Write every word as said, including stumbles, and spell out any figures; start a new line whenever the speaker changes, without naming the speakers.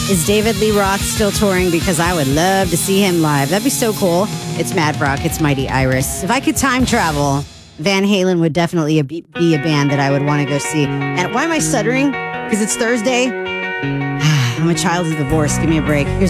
Is David Lee Roth still touring? Because I would love to see him live. That'd be so cool. It's Mad Rock. It's Mighty Iris. If I could time travel, Van Halen would definitely be a band that I would want to go see. And why am I stuttering? Because it's Thursday. I'm a child of divorce. Give me a break. Here's